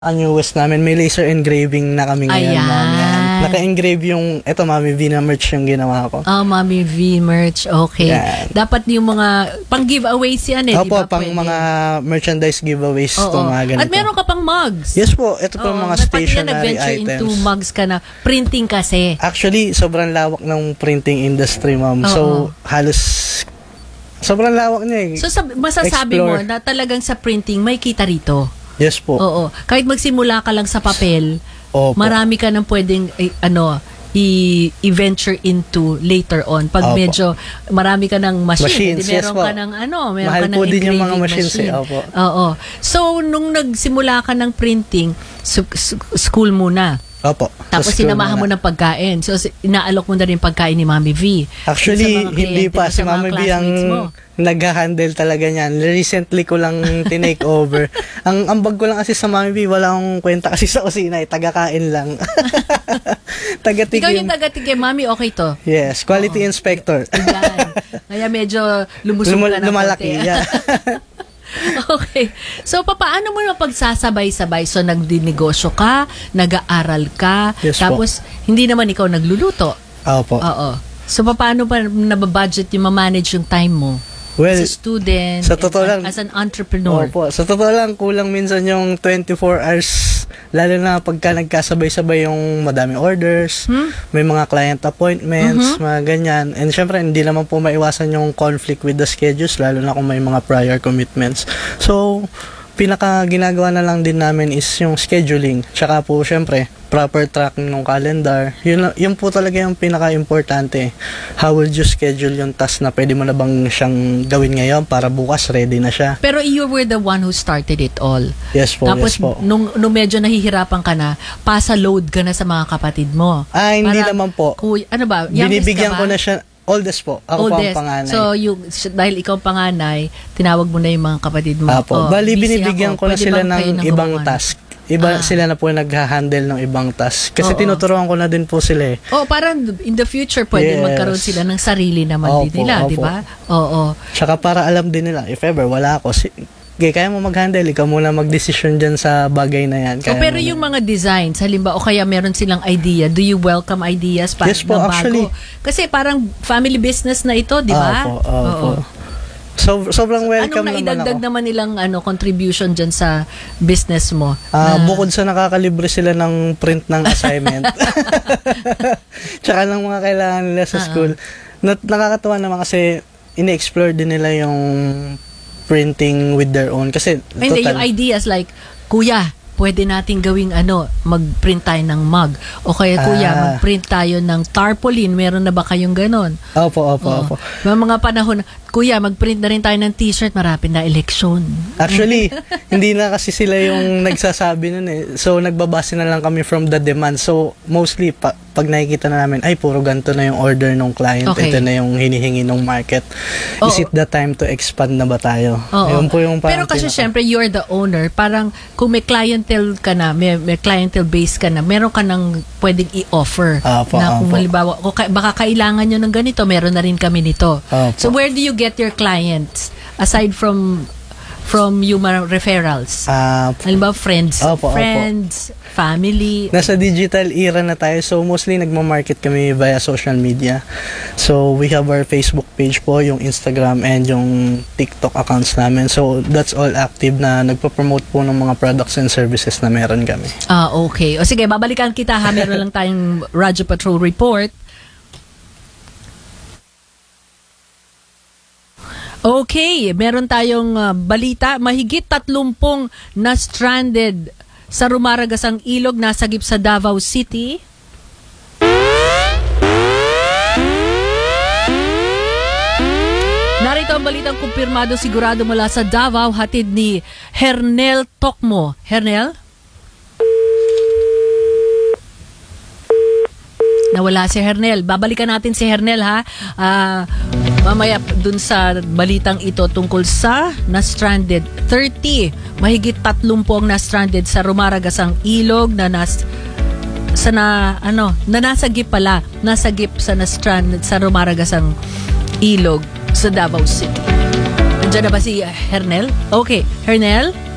Ang newest namin, may laser engraving na kami ngayon, Ayan. ma'am. Yan. Naka-engrave yung, eto, Mami V na merch yung ginawa ko. Oh, Mami V merch. Okay. Yan. Dapat yung mga pang-giveaways yan di Opo, ba? pang Pwede. mga merchandise giveaways Oo. to mga ganito. At meron ka pang mugs. Yes po, ito po mga stationary nag-venture items. into mugs ka na. Printing kasi. Actually, sobrang lawak ng printing industry, ma'am. Oo. So, halos, sobrang lawak niya eh. So, masasabi Explore. mo na talagang sa printing may kita rito. Yes po. Oo. Kahit magsimula ka lang sa papel, Opo. marami ka nang pwedeng i-venture into later on. Pag Opo. medyo marami ka ng machine, Machines, meron yes po. ka ng meron Mahal ka ng po din yung mga engraving machines machine. Opo. Oo. So, nung nagsimula ka ng printing, school muna. Opo. Tapos Sa school sinamahan mo muna. ng pagkain. So, inaalok mo na rin pagkain ni Mami V. Actually, Sa mga hindi kliyente pa. mo, Si sa mga Mami V ang classmates mo. nag-handle talaga niyan. Recently ko lang tinake over. Ang ambag ko lang kasi sa Mami V, wala akong kwenta kasi sa kusina. Taga-kain lang. Taga-tikim. Ikaw yung taga-tikim, Mami, okay to. Yes, quality inspector. Ayan. Kaya medyo lumusog ka na Lumalaki. konti. Yeah. Okay. So, paano mo na pagsasabay-sabay? So, nagdinegosyo ka, nag-aaral ka, Yes po. tapos hindi naman ikaw nagluluto. Opo. Oo. So, paano pa nababudget yung ma-manage yung time mo? Well, As a student, sa totoo lang, as an entrepreneur. Opo. Sa totoo lang, kulang minsan yung 24 hours, lalo na pagka nagkasabay-sabay yung madaming orders, may mga client appointments, mga ganyan. And syempre, hindi naman po maiwasan yung conflict with the schedules, lalo na kung may mga prior commitments. So, pinaka ginagawa na lang din namin is yung scheduling. Tsaka po, syempre, proper tracking ng calendar. Yun po talaga yung pinaka-importante. How would you schedule yung task na pwede mo na bang siyang gawin ngayon para bukas ready na siya? Pero you were the one who started it all. Yes po, Tapos, yes po. nung medyo nahihirapan ka na, pasa load ka na sa mga kapatid mo. Hindi Para- naman po. Ano ba? Youngest Binibigyan ka ba? ko na siya. Oldest po. Ako po ang panganay. So, dahil ikaw panganay, tinawag mo na yung mga kapatid mo. Apo. Bali, busy binibigyan ako. ko na Pwede sila bang kayo ng nang ibang gumawa? task. Sila na po nagha-handle ng ibang task. Kasi Oo. tinuturuan ko na din po sila eh. Parang in the future, pwede Yes. magkaroon sila ng sarili naman din Opo, nila, opo. di ba? Oo. Tsaka para alam din nila, if ever wala ako, kaya mo mag-handle, ikaw muna mag-decision dyan sa bagay na yan. So, Kaya pero mo yung na. mga designs, halimbawa, o kaya meron silang idea, do you welcome ideas Yes po, na bago? actually. Kasi parang family business na ito, di ba? Opo. So, sobrang welcome Anong naman naidagdag ako. naman nilang contribution dyan sa business mo? Bukod sa nakakalibre sila ng print ng assignment. Tsaka ng mga kailangan nila sa school. Nakakatawa naman kasi ini-explore din nila yung printing with their own. Kasi Hindi, yung ideas like, kuya, pwede natin gawing mag-print tayo ng mug. O kaya, kuya, mag-print tayo ng tarpaulin. Meron na ba kayong ganon? Opo. May mga panahon, kuya, mag-print na rin tayo ng t-shirt, marapit na eleksyon. Actually, hindi na kasi sila yung nagsasabi nun eh. So, nagbabase na lang kami from the demand. So, mostly, pag nakikita na namin, ay, puro ganito na yung order ng client. Okay. Ito na yung hinihingi ng market. Is it the time to expand na ba tayo? Oo. Yun po yung Pero parang kasi syempre, you're the owner. Parang kung may clientele ka na, may clientele base ka na, meron ka nang pwedeng i-offer. Opo, na kung opo. halimbawa, baka kailangan nyo ng ganito, meron na rin kami nito. Opo. So where do you get your clients? Aside from human referrals? Halimbawa, friends, Opo. family. Nasa digital era na tayo, so mostly nagmamarket kami via social media. So we have our Facebook page po, yung Instagram and yung TikTok accounts namin. So that's all active na nagpo-promote po ng mga products and services na meron kami. Okay. O sige, babalikan kita ha. Meron lang tayong Radyo Patrol Report. Okay, meron tayong balita. Mahigit 30 na stranded sa Rumaragasang ilog nasagip sa Davao City. Narito ang balitang kumpirmado sigurado mula sa Davao, hatid ni Hernel Tokmo. Hernel? Nawala si Hernel. Babalikan natin si Hernel ha. Mamaya dun sa balitang ito tungkol sa na-stranded. 30, mahigit 30 ang na-stranded sa Rumaragasang ilog na nasagip pala. Nasagip sa na-stranded sa Rumaragasang ilog sa Davao City. Nandiyan na ba si Hernel? Okay, Hernel?